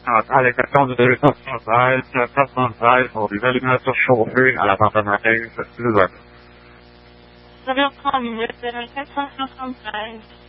Allocation de 413 pour des illuminations chauffées à la température. Ça va prendre une minute, 473.